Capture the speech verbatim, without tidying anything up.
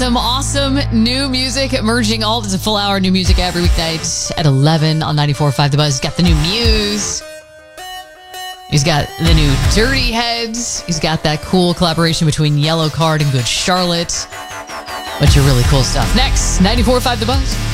Some awesome new music emerging all. There's a full hour of new music every weeknight at eleven on ninety-four point five The Buzz. He's got the new Muse. He's got the new Dirty Heads. He's got that cool collaboration between Yellow Card and Good Charlotte. Bunch of really cool stuff. Next, ninety-four point five The Buzz.